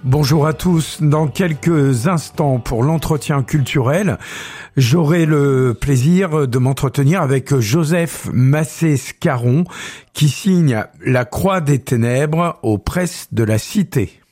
Bonjour à tous. Dans quelques instants, pour l'entretien culturel, j'aurai le plaisir de m'entretenir avec Joseph Massé-Scarron, qui signe la Croix des Ténèbres aux Presses de la Cité.